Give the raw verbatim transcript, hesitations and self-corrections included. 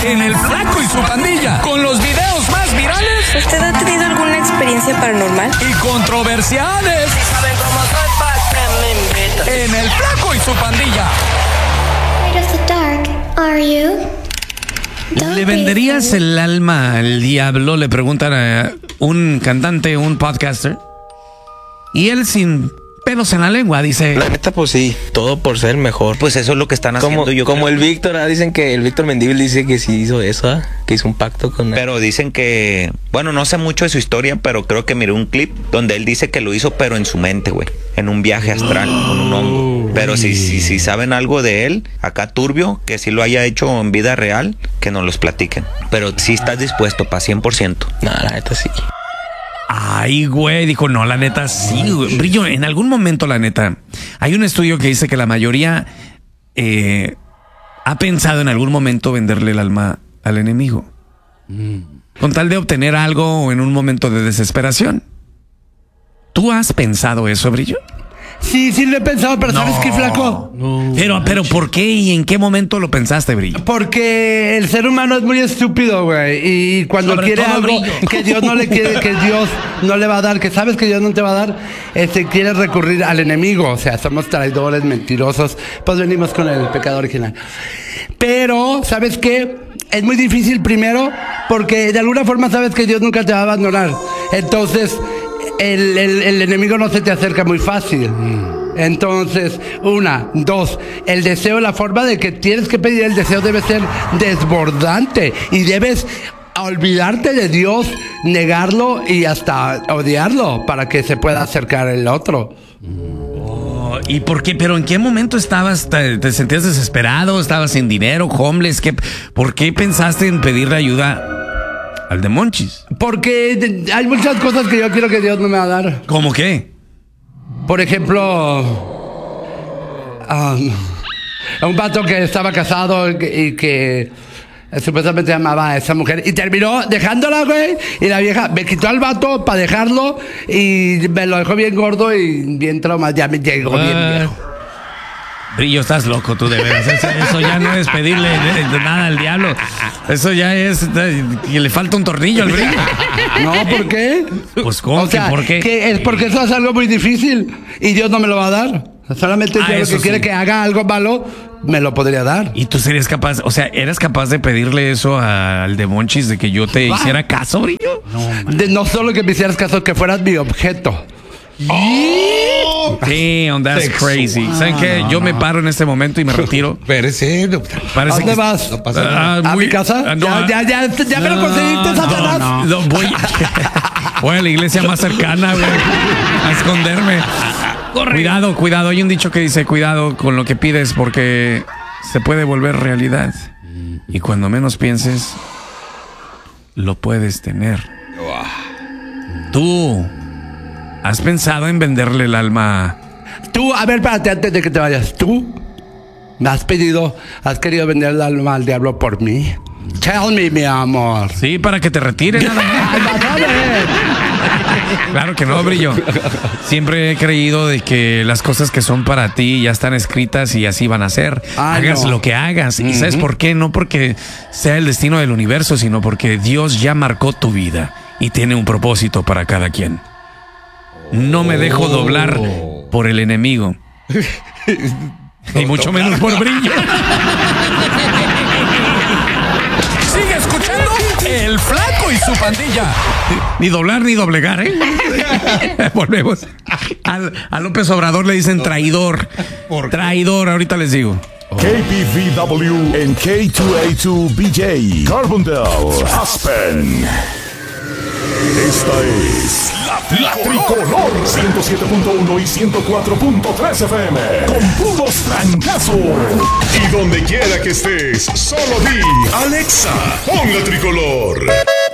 en El Flaco y su Pandilla, con los videos más virales. ¿Usted ha tenido alguna experiencia paranormal? Y controversiales. Si saben cómo soy, ¿pa' qué me invitan? En El Flaco y su Pandilla. Afraid of the dark, are you? ¿Le venderías el alma al diablo? Le preguntan a un cantante, un podcaster. Y él, sin pelos en la lengua, dice: la neta, pues sí, todo por ser mejor. Pues eso es lo que están haciendo. Como, yo como creo. el Víctor, ¿ah? Dicen que el Víctor Mendívil dice que sí hizo eso, ¿ah? Que hizo un pacto con él. Pero dicen que, bueno, no sé mucho de su historia, pero creo que miré un clip donde él dice que lo hizo, pero en su mente, güey, en un viaje astral, con un hongo. Pero si, si, si saben algo de él, acá turbio, que sí lo haya hecho en vida real, que nos los platiquen. Pero si estás dispuesto para cien por ciento. No, la neta sí. Ay, güey, dijo, no, la neta sí, güey. Brillo, en algún momento, la neta, hay un estudio que dice que la mayoría eh, ha pensado en algún momento venderle el alma al enemigo. Mm. Con tal de obtener algo en un momento de desesperación. ¿Tú has pensado eso, Brillo? Sí, sí lo he pensado, pero No. ¿sabes qué, Flaco? No, pero, pero, ¿por qué y en qué momento lo pensaste, Brillo? Porque el ser humano es muy estúpido, güey. Y cuando Sobre quiere todo, algo Brillo. que Dios no le quiere, que Dios no le va a dar, que sabes que Dios no te va a dar, este, quiere recurrir al enemigo. O sea, somos traidores, mentirosos. Pues venimos con el pecado original. Pero, ¿sabes qué? Es muy difícil primero porque de alguna forma sabes que Dios nunca te va a abandonar. Entonces, el, el, el enemigo no se te acerca muy fácil. Entonces, una, dos, el deseo, la forma de que tienes que pedir el deseo debe ser desbordante y debes olvidarte de Dios, negarlo y hasta odiarlo para que se pueda acercar el otro. Oh, ¿y por qué? ¿Pero en qué momento estabas? ¿Te, te sentías desesperado? ¿Estabas sin dinero? ¿Homeless? ¿Qué, ¿Por qué pensaste en pedirle ayuda al de Monchis? Porque hay muchas cosas que yo quiero que Dios no me va a dar. ¿Cómo qué? Por ejemplo, um, un vato que estaba casado y que, y que supuestamente amaba a esa mujer y terminó dejándola, güey. Y la vieja me quitó al vato para dejarlo y me lo dejó bien gordo y bien traumado. Ya me llegó bien viejo. Brillo, estás loco tú, de veras. Eso, eso ya no es pedirle de, de nada al diablo. Eso ya es... Y le falta un tornillo al Brillo. No, ¿por qué? Pues, ¿cómo? O sea, ¿Que ¿por qué? que es porque eso es algo muy difícil y Dios no me lo va a dar. Solamente Ah, Dios eso que sí. quiere que haga algo malo, me lo podría dar. ¿Y tú serías capaz, o sea, eras capaz de pedirle eso al de Monchis, de que yo te hiciera caso, Brillo? No, de, no solo que me hicieras caso, que fueras mi objeto. Oh, damn, that's Sexual. crazy. ¿Saben qué? Yo me paro en este momento y me retiro. Espérese. No, Parece ¿A dónde que- vas? no pasa nada. Ah, ¿A muy- mi casa? ah, no, ya, ya, ya, ya me lo conseguiste, Satanás. No, no, voy, voy a la iglesia más cercana, güey, a esconderme. Cuidado, cuidado. Hay un dicho que dice, cuidado con lo que pides porque se puede volver realidad. Y cuando menos pienses, lo puedes tener. Tú, ¿has pensado en venderle el alma? Tú, a ver, espérate, antes de que te vayas. Tú me has pedido, has querido vender el alma al diablo por mí. Tell me, mi amor. Sí, para que te retires. Nada más. Claro que no, Brillo. Siempre he creído de que las cosas que son para ti ya están escritas y así van a ser. Ah, hagas no. lo que hagas. ¿Y sabes por qué? No porque sea el destino del universo, sino porque Dios ya marcó tu vida y tiene un propósito para cada quien. No me dejo doblar por el enemigo. Y mucho menos por Brillo. Sigue escuchando El Flaco y su Pandilla. Ni doblar ni doblegar, ¿eh? Volvemos. Al, a López Obrador le dicen traidor. Traidor, ahorita les digo. K P V W en K dos A dos B J, Carbondale, Aspen. Esta es La Tricolor ciento siete punto uno y ciento cuatro punto tres F M. Con puros trancazos. Y donde quiera que estés, solo di Alexa, pon La Tricolor.